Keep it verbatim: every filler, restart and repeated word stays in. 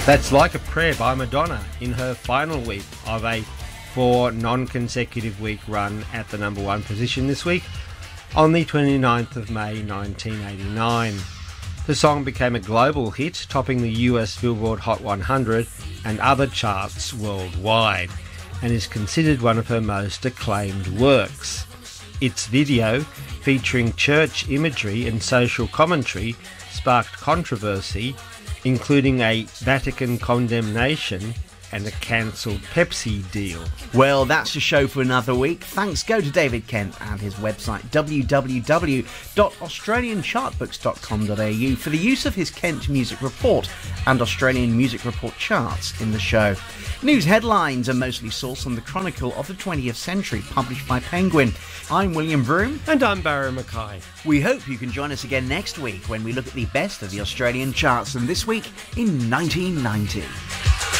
That's Like a Prayer by Madonna in her final week of a four non-consecutive week run at the number one position this week on the twenty-ninth of May nineteen eighty-nine. The song became a global hit, topping the U S Billboard Hot one hundred and other charts worldwide, and is considered one of her most acclaimed works. Its video, featuring church imagery and social commentary, sparked controversy, including a Vatican condemnation and a cancelled Pepsi deal. Well, that's the show for another week. Thanks go to David Kent and his website w w w dot australian chart books dot com dot a u for the use of his Kent Music Report and Australian Music Report charts in the show. News headlines are mostly sourced from the Chronicle of the twentieth Century, published by Penguin. I'm William Broome. And I'm Barry Mackay. We hope you can join us again next week when we look at the best of the Australian charts, and this week in nineteen ninety.